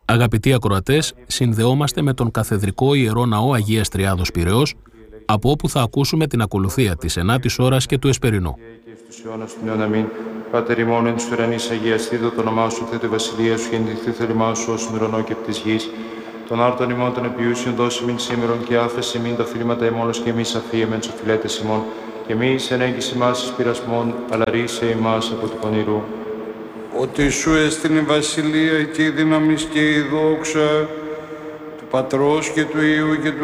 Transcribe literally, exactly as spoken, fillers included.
Αγαπητοί ακροατές, συνδεόμαστε με τον Καθεδρικό Ιερό Ναό Αγίας Τριάδος Πειραιώς, από όπου θα ακούσουμε την ακολουθία της ενάτης ώρας και του Εσπερινού. Πάτερ ημών εν της ουρανής αγιαστήτω το όνομά σου, θέτε βασιλεία σου, γεννηθή θέλημά σου ως ουρανό και πτης γης. Τον άρτον ημών των επιούσιων δώσει μην σήμερον και άφεση μην τα θλίματα ημώνος και εμείς αφίεμεν σου φιλέτες ημών. Και εμείς εν έγκυς ημάς εις πειρασμών, αλλά ρίσε ημάς από του πονηρού. Ότι σου έστεινε η βασιλεία και η δύναμις και η δόξα του Πατρός και του Υιού και του